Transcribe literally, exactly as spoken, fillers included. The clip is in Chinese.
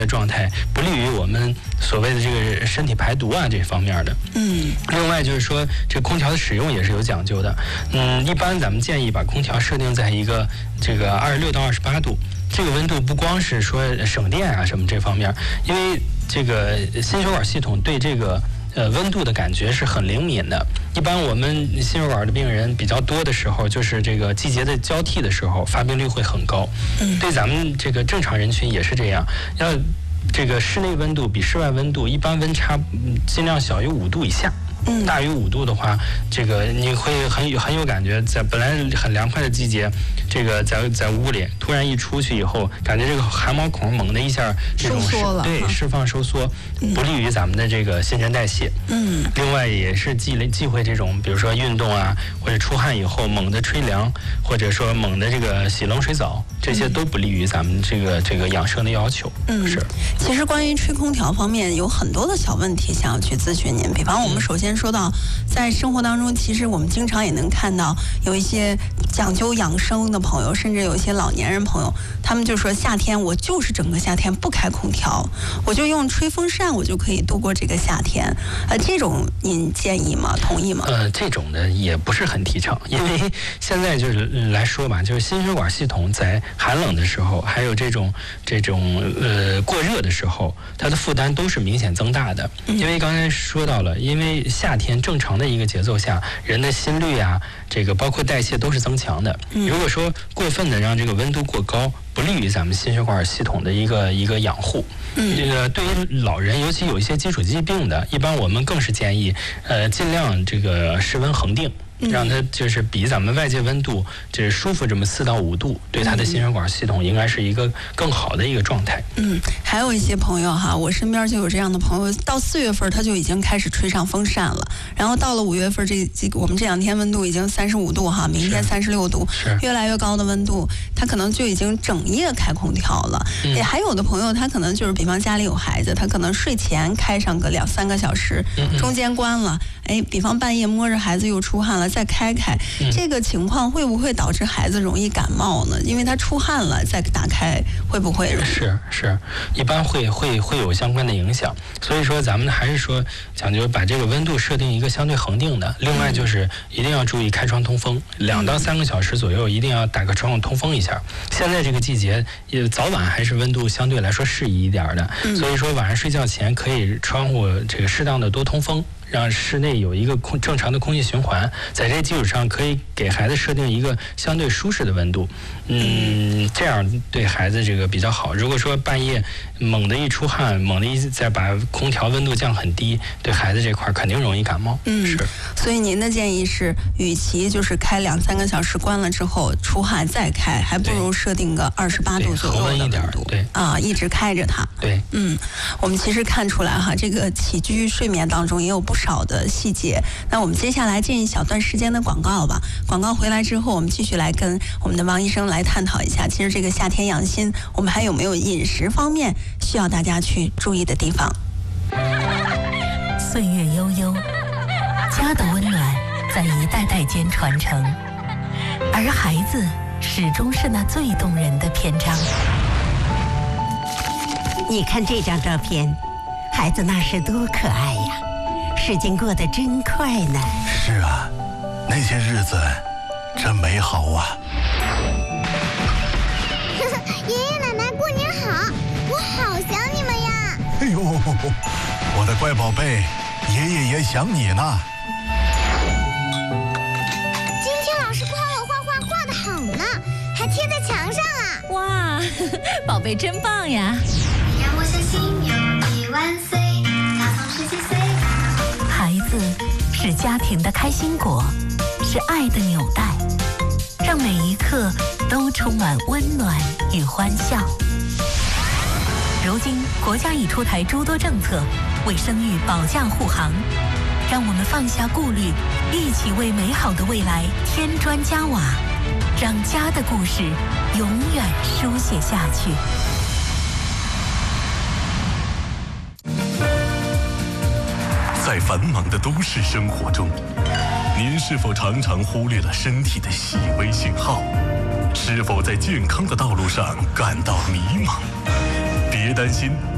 的状态，不利于我们所谓的这个身体排毒啊这方面的。 嗯。 另外就是说，这空调的使用也是有讲究的。嗯，一般咱们建议把空调设定在一个这个二十六到二十八度。这个温度不光是说省电啊什么这方面，因为这个心血管系统对这个呃温度的感觉是很灵敏的。一般我们心血管的病人比较多的时候，就是这个季节的交替的时候，发病率会很高。 嗯， 对咱们这个正常人群也是这样。要这个室内温度比室外温度一般温差尽量小于五度以下。 嗯， 大于五度的话，这个你会很有很有感觉，在本来很凉快的季节，这个在在屋里突然一出去以后，感觉这个汗毛孔猛的一下这种收缩了， 对，释放收缩，不利于咱们的这个新陈代谢。 嗯， 另外也是忌忌讳这种，比如说运动啊，或者出汗以后猛的吹凉，或者说猛的这个洗冷水澡，这些都不利于咱们这个这个养生的要求。 嗯， 是。 其实关于吹空调方面有很多的小问题想要去咨询您，比方我们首先说到，在生活当中，其实我们经常也能看到有一些讲究养生的朋友，甚至有一些老年人朋友，他们就说夏天我就是整个夏天不开空调，我就用吹风扇，我就可以度过这个夏天。呃，这种您建议吗？同意吗？ 呃，这种的也不是很提倡，因为现在就是来说吧，就是心血管系统在寒冷的时候，还有这种这种呃过热的时候，它的负担都是明显增大的。因为刚才说到了，因为夏天正常的一个节奏下，人的心率啊，这个包括代谢都是增强的。如果说过分的让这个温度过高，不利于咱们心血管系统的一个一个养护。 嗯， 这个对于老人，尤其有一些基础疾病的，一般我们更是建议，呃，尽量这个室温恒定。让它就是比咱们外界温度就是舒服这么四到五度，对他的心血管系统应该是一个更好的一个状态。 嗯，还有一些朋友哈，我身边就有这样的朋友，到四月份他就已经开始吹上风扇了，然后到了五月份这这我们这两天温度已经三十五度哈，明天三十六度，越来越高的温度，他可能就已经整夜开空调了。嗯、也还有的朋友他可能就是比方家里有孩子，他可能睡前开上个两三个小时，中间关了，哎，比方半夜摸着孩子又出汗了。再开开，这个情况会不会导致孩子容易感冒呢？因为他出汗了，再打开会不会？ 是是，一般会会会有相关的影响。所以说，咱们还是说讲究把这个温度设定一个相对恒定的。另外就是一定要注意开窗通风，两到三个小时左右一定要打开窗户通风一下。现在这个季节，也早晚还是温度相对来说适宜一点的，所以说晚上睡觉前可以窗户这个适当的多通风。让室内有一个空正常的空气循环，在这基础上可以给孩子设定一个相对舒适的温度，嗯，这样对孩子这个比较好。如果说半夜猛的一出汗，猛的一再把空调温度降很低，对孩子这块肯定容易感冒。 嗯，是。所以您的建议是，与其就是开两三个小时关了之后出汗再开，还不如设定个二十八度左右的温度， 对啊，一直开着它。 对， 嗯，我们其实看出来哈，这个起居睡眠当中也有不少少的细节。那我们接下来进一小段时间的广告吧。广告回来之后，我们继续来跟我们的王医生来探讨一下，其实这个夏天养心，我们还有没有饮食方面需要大家去注意的地方？ 岁月悠悠，家的温暖在一代代间传承，而孩子始终是那最动人的篇章。 你看这张照片，孩子那是多可爱呀！时间过得真快呢。 是啊，那些日子真美好啊！ 爷爷奶奶过年好，我好想你们呀！ 哎呦，我的乖宝贝，爷爷也想你呢。 今天老师夸我画画画得好呢，还贴在墙上啊！ 哇，宝贝真棒呀！ 让我相信有你万岁，他从十几岁。 孩子是家庭的开心果，是爱的纽带，让每一刻都充满温暖与欢笑。如今国家已出台诸多政策，为生育保驾护航，让我们放下顾虑，一起为美好的未来添砖加瓦，让家的故事永远书写下去。 在繁忙的都市生活中，您是否常常忽略了身体的细微信号？是否在健康的道路上感到迷茫？别担心，